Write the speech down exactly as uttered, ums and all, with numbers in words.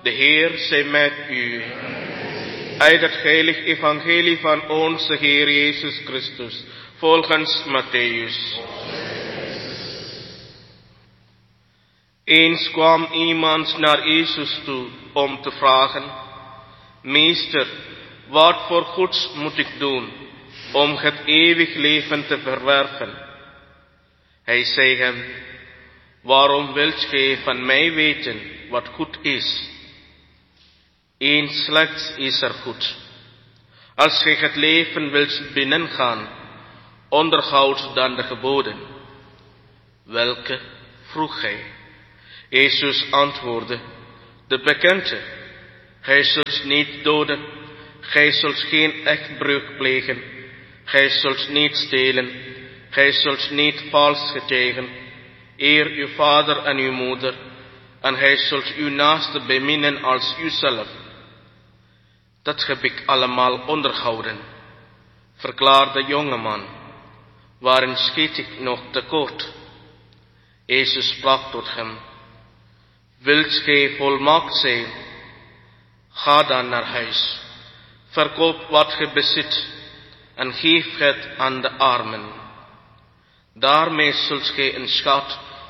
De Heer zij met u. Uit het heilig evangelie van onze Heer Jezus Christus, volgens Matthäus. Eens kwam iemand naar Jezus toe om te vragen: Meester, wat voor goeds moet ik doen om het eeuwig leven te verwerven? Hij zei hem: Waarom wilt gij van mij weten wat goed is? Eén slechts is er goed. Als gij het leven wilt binnengaan, onderhoud dan de geboden. Welke? Vroeg hij. Jezus antwoordde: De bekende. Gij zult niet doden, gij zult geen echtbreuk plegen, gij zult niet stelen, gij zult niet vals getuigen, eer uw vader en uw moeder, en gij zult uw naaste beminnen als uzelf. Dat heb ik allemaal onderhouden, verklaarde de jongeman. Waarin schiet ik nog tekort? Jezus sprak tot hem: Wilt gij volmaakt zijn? Ga dan naar huis, verkoop wat ge bezit en geef het aan de armen. Daarmee zult gij een schat